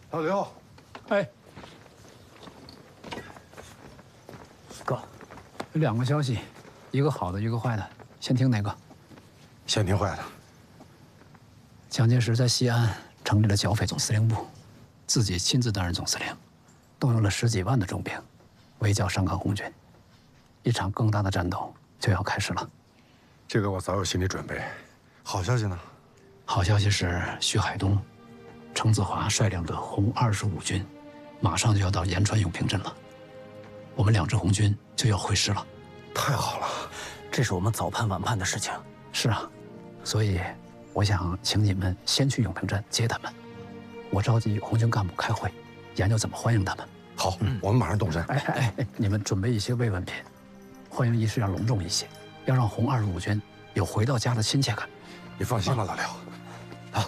老刘， 哎，哥，有2个消息，一个好的，一个坏的。先听哪个？ 先听坏的。 蒋介石在西安成立了剿匪总司令部，自己亲自担任总司令，动用了10几万的重兵，围剿上港红军。一场更大的战斗就要开始了。 这个我早有心理准备。好消息呢？ 好消息是徐海东、程子华率领的红25军，马上就要到延川永平镇了。我们2支红军就要会师了。 太好了， 这是我们早盼晚盼的事情。 是啊，所以我想请你们先去永平镇接他们。我召集红军干部开会，研究怎么欢迎他们。 好，我们马上动身。 哎，你们准备一些慰问品，欢迎仪式要隆重一些，要让红25军有回到家的亲切感。 你放心吧，老刘。好。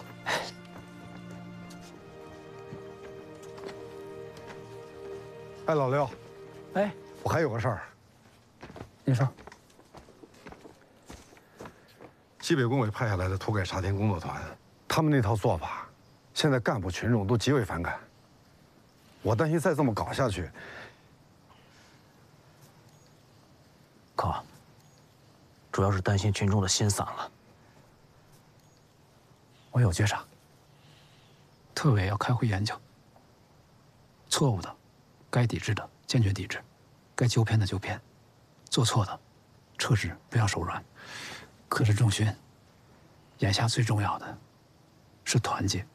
哎，老刘。 哎， 我还有个事儿。 您说。 西北工委派下来的土改查田工作团，他们那套做法，现在干部群众都极为反感。我担心再这么搞下去， 哥，主要是担心群众的心散了。 我有觉察，特委要开会研究。错误的，该抵制的坚决抵制；该纠偏的纠偏，做错的撤职，不要手软。可是仲勋，眼下最重要的是团结，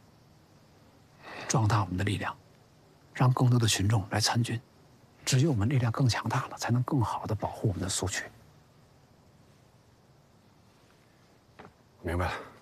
壮大我们的力量，让更多的群众来参军。只有我们力量更强大了，才能更好地保护我们的苏区。 明白了。